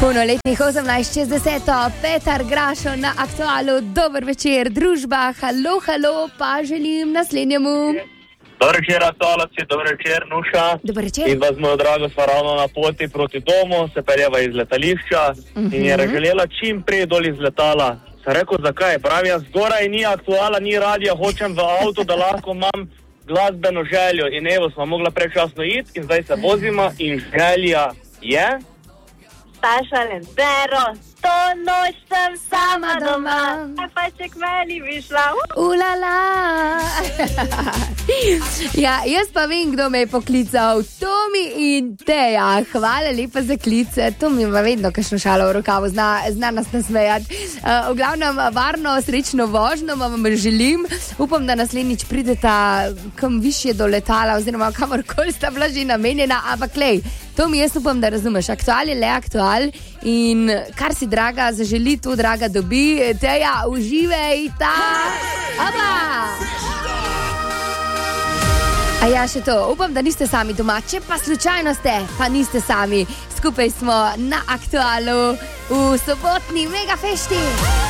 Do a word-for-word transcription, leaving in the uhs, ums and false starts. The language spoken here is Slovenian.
Polnoletnih osemnajst čez deseto, Petar Grašo na Aktualu, dober večer, družba, halo, halo, pa želim naslednjemu. Dobar večer, Aktualci, dober večer, Nuša. Dober večer. In vas, mojo drago, sva ravno na poti proti domu, se peljeva iz letališča uh-huh. in je želela čim prej dol iz letala. Sem rekel, zakaj? Pravi, jaz zgoraj ni Aktuala, ni radija, hočem v avto, da lahko imam glasbeno željo. In evo, smo mogla prečasno iti in zdaj se vozimo in želja je... Staša Lendero, to noč sem sama doma, a pa če k meni bi šla. Ulala. Ja, jaz pa vem, kdo me je poklical. Tomi in Teja. Hvala lepa za klice. Tomi ima vedno kakšno šalo v rokavu, zna, zna nas nasmejati. Uh, v glavnem, varno, srečno vožnjo vam želim. Upam, da naslednjič prideta kam višje do letala, oziroma kamorkoli sta bila že namenjena, ampak lej, Tomi, jaz upam, da razumeš. Aktual je le aktual in kar si draga zaželi, to draga dobi. Teja, uživej ta. Opa! A ja, še to, upam, da niste sami doma. Če pa slučajno ste, pa niste sami. Skupaj smo na Aktualu v sobotni Mega Fešti.